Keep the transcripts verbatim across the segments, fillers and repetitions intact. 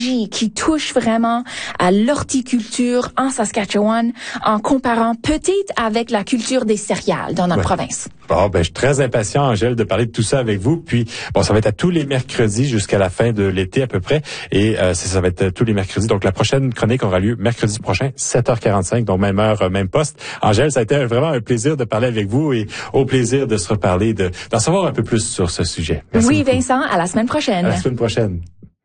qui touche vraiment à l'horticulture en Saskatchewan en comparant peut-être avec la culture des céréales dans notre ouais. province. Bon, ben, je suis très impatient, Angèle, de parler de tout ça avec vous. Puis, bon, ça va être à tous les mercredis jusqu'à la fin de l'été à peu près. Et euh, ça, ça va être tous les mercredis. Donc, la prochaine chronique aura lieu mercredi prochain, sept heures quarante-cinq, donc même heure, même poste. Angèle, ça a été vraiment un plaisir de parler avec vous et au plaisir de se reparler, de, d'en savoir un peu plus sur ce sujet. Merci oui, beaucoup. Vincent, à la semaine prochaine. À la semaine prochaine.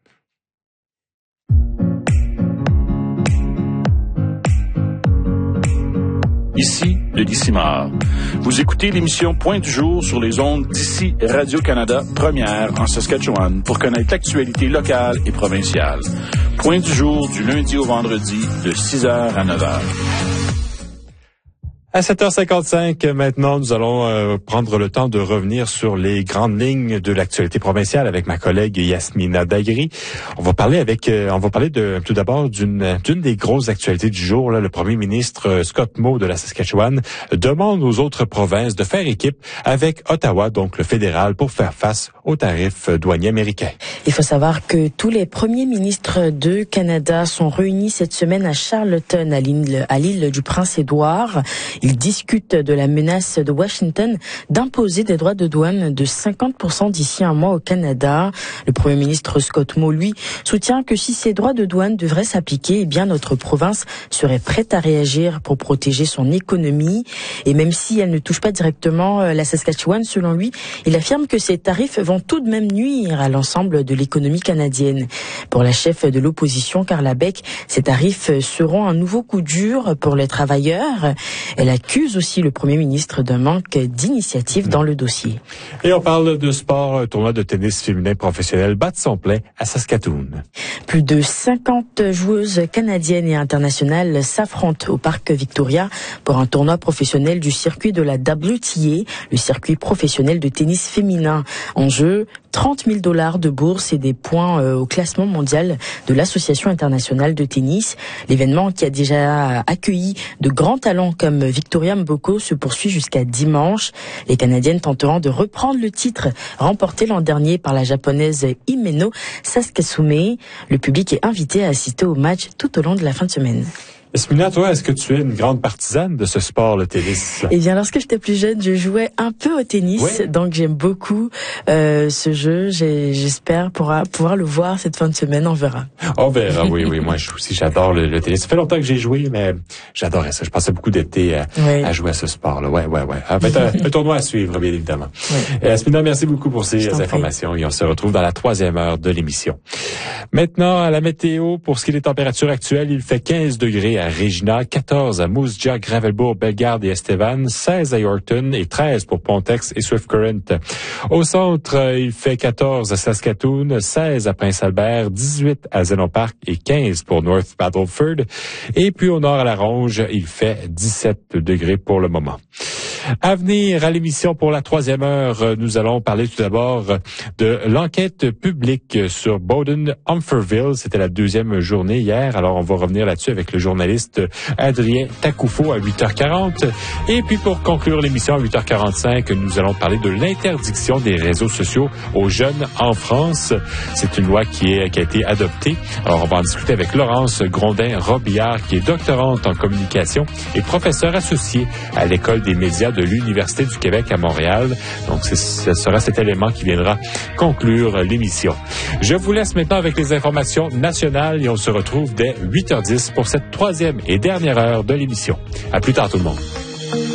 Ici, le Dissimard. Vous écoutez l'émission Point du jour sur les ondes d'ici Radio-Canada, première en Saskatchewan, pour connaître l'actualité locale et provinciale. Point du jour du lundi au vendredi, de six heures à neuf heures. À sept heures cinquante-cinq, maintenant, nous allons euh, prendre le temps de revenir sur les grandes lignes de l'actualité provinciale avec ma collègue Yasmina Dagri. On va parler avec, euh, on va parler de tout d'abord d'une d'une des grosses actualités du jour. Là, le premier ministre euh, Scott Moe de la Saskatchewan demande aux autres provinces de faire équipe avec Ottawa, donc le fédéral, pour faire face aux tarifs douaniers américains. Il faut savoir que tous les premiers ministres de Canada sont réunis cette semaine à Charlottetown, à l'île, à l'île du Prince-Édouard. Ils discutent de la menace de Washington d'imposer des droits de douane de cinquante pour cent d'ici un mois au Canada. Le premier ministre Scott Moe, lui, soutient que si ces droits de douane devraient s'appliquer, eh bien notre province serait prête à réagir pour protéger son économie. Et même si elle ne touche pas directement la Saskatchewan, selon lui, il affirme que ces tarifs vont tout de même nuire à l'ensemble de l'économie canadienne. Pour la chef de l'opposition, Carla Beck, ces tarifs seront un nouveau coup dur pour les travailleurs. Elle accuse aussi le premier ministre d'un manque d'initiative dans le dossier. Et on parle de sport. Un tournoi de tennis féminin professionnel bat son plein à Saskatoon. Plus de cinquante joueuses canadiennes et internationales s'affrontent au Parc Victoria pour un tournoi professionnel du circuit de la W T A, le circuit professionnel de tennis féminin. En jeu, trente mille dollars de bourse et des points euh, au classement mondial de l'Association internationale de tennis. L'événement, qui a déjà accueilli de grands talents comme Victoria Mboko, se poursuit jusqu'à dimanche. Les Canadiennes tenteront de reprendre le titre remporté l'an dernier par la japonaise Himeno Sasakatsume. Le public est invité à assister au match tout au long de la fin de semaine. Yasmina, toi, est-ce que tu es une grande partisane de ce sport, le tennis? Eh bien, lorsque j'étais plus jeune, je jouais un peu au tennis, oui. Donc j'aime beaucoup euh, ce jeu. J'ai, j'espère pouvoir, pouvoir le voir cette fin de semaine, on verra. On verra, oui, oui. Moi je, aussi, j'adore le, le tennis. Ça fait longtemps que j'ai joué, mais j'adorais ça. Je passais beaucoup d'été à, oui. à jouer à ce sport-là. Ouais, ouais, ouais. En fait, un, un tournoi à suivre, bien évidemment. Oui. Yasmina, merci beaucoup pour ces informations prie. Et on se retrouve dans la troisième heure de l'émission. Maintenant, à la météo, pour ce qui est des températures actuelles, il fait quinze degrés à Regina, quatorze à Moose Jaw, Gravelbourg, Bellegarde et Estevan, seize à Yorkton et treize pour Pontex et Swift Current. Au centre, il fait quatorze à Saskatoon, seize à Prince-Albert, dix-huit à Zénon Park et quinze pour North Battleford. Et puis au nord à La Ronge, il fait dix-sept degrés pour le moment. À venir à l'émission pour la troisième heure, nous allons parler tout d'abord de l'enquête publique sur Bowden-Umferville. C'était la deuxième journée hier. Alors, on va revenir là-dessus avec le journaliste Adrien Takoufo à huit heures quarante. Et puis, pour conclure l'émission à huit heures quarante-cinq, nous allons parler de l'interdiction des réseaux sociaux aux jeunes en France. C'est une loi qui, est, qui a été adoptée. Alors, on va en discuter avec Laurence Grondin-Robillard, qui est doctorante en communication et professeure associée à l'École des médias de l'Université du Québec à Montréal. Donc, ce sera cet élément qui viendra conclure l'émission. Je vous laisse maintenant avec les informations nationales et on se retrouve dès huit heures dix pour cette troisième et dernière heure de l'émission. À plus tard tout le monde.